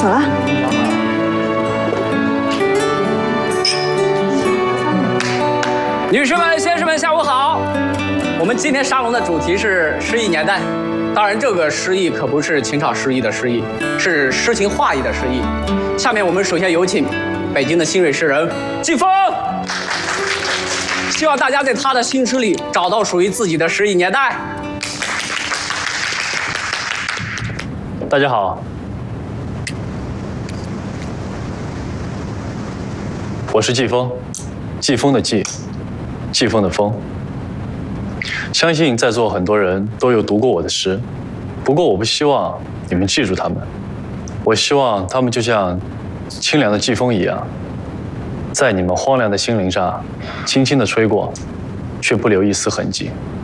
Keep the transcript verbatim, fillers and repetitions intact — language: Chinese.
走了。 女士们、先生们，下午好。我们今天沙龙的主题是诗意年代，当然这个诗意可不是情场诗意的诗意，是诗情画意的诗意。下面我们首先有请北京的新锐诗人季风，希望大家在他的新诗里找到属于自己的诗意年代。 大家好，我是季风，季风的季，季风的风。相信在座很多人都有读过我的诗，不过我不希望你们记住他们，我希望他们就像清凉的季风一样，在你们荒凉的心灵上轻轻地吹过，却不留一丝痕迹。